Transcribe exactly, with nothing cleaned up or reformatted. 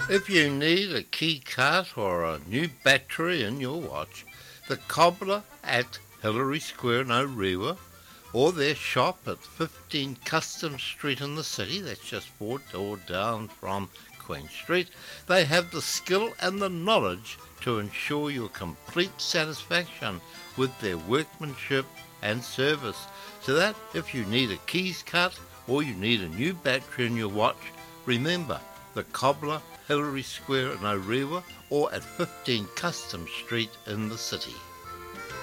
If you need a key cut or a new battery in your watch, the Cobbler at Hillary Square in Orewa, or their shop at fifteen Custom Street in the city, that's just four doors down from Queen Street, they have the skill and the knowledge to ensure your complete satisfaction with their workmanship and service, so that if you need a keys cut or you need a new battery in your watch, remember the Cobbler, Hillary Square in Orewa, or at fifteen Custom Street in the city.